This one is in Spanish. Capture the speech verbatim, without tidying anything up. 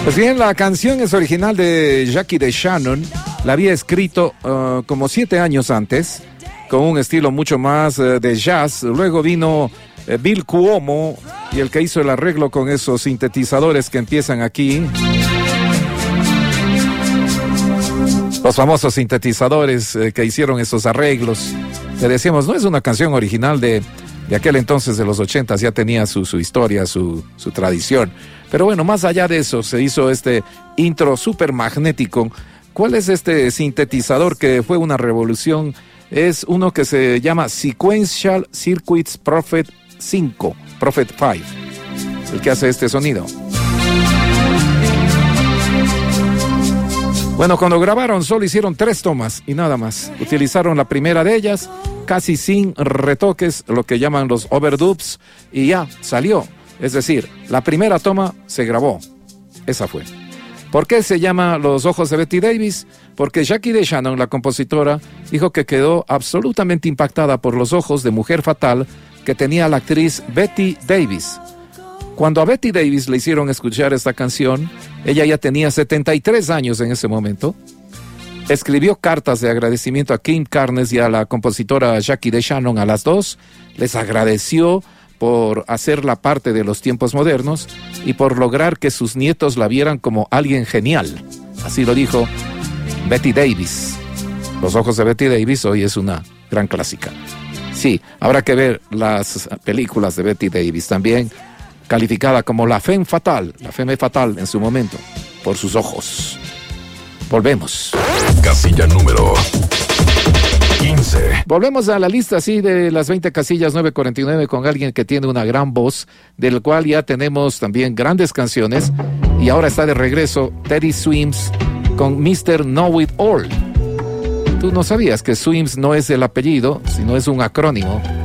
Pues bien, la canción es original de Jackie DeShannon. La había escrito uh, como siete años antes, con un estilo mucho más uh, de jazz. Luego vino uh, Bill Cuomo, y el que hizo el arreglo con esos sintetizadores que empiezan aquí. Los famosos sintetizadores uh, que hicieron esos arreglos. Le decíamos, no es una canción original de, de aquel entonces de los ochentas, ya tenía su, su historia, su, su tradición. Pero bueno, más allá de eso, se hizo este intro súper magnético. ¿Cuál es este sintetizador que fue una revolución? Es uno que se llama Sequential Circuits Prophet cinco, Prophet cinco, el que hace este sonido. Bueno, cuando grabaron solo hicieron tres tomas y nada más. Utilizaron la primera de ellas, casi sin retoques, lo que llaman los overdubs, y ya, salió. Es decir, la primera toma se grabó. Esa fue. ¿Por qué se llama Los ojos de Betty Davis? Porque Jackie DeShannon, la compositora, dijo que quedó absolutamente impactada por los ojos de mujer fatal que tenía la actriz Betty Davis. Cuando a Betty Davis le hicieron escuchar esta canción, ella ya tenía setenta y tres años en ese momento. Escribió cartas de agradecimiento a Kim Carnes y a la compositora Jackie DeShannon, a las dos. Les agradeció por hacer la parte de los tiempos modernos y por lograr que sus nietos la vieran como alguien genial. Así lo dijo Betty Davis. Los ojos de Betty Davis hoy es una gran clásica. Sí, habrá que ver las películas de Betty Davis también, calificada como la femme fatal, la femme fatal en su momento, por sus ojos. Volvemos. Casilla número quince. Volvemos a la lista así de las veinte casillas nueve cuarenta y nueve con alguien que tiene una gran voz, del cual ya tenemos también grandes canciones, y ahora está de regreso Teddy Swims con mister Know It All. Tú no sabías que Swims no es el apellido, sino es un acrónimo.